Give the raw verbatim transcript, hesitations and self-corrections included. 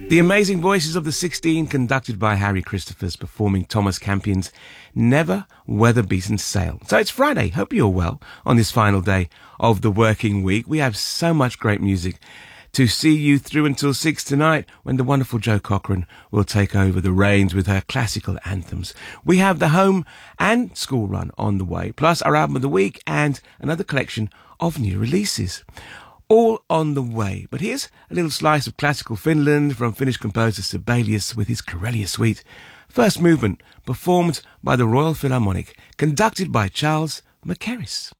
The amazing voices of the sixteen, conducted by Harry Christophers, performing Thomas Campion's Never Weather Beaten Sail. So it's Friday. Hope you're well on this final day of the working week. We have so much great music to see you through until six tonight, when the wonderful Jo Cochran will take over the reins with her classical anthems. We have the home and school run on the way, plus our album of the week and another collection of new releases. All on the way. But here's a little slice of classical Finland from Finnish composer Sibelius with his Karelia Suite. First movement, performed by the Royal Philharmonic, conducted by Charles Mackerras.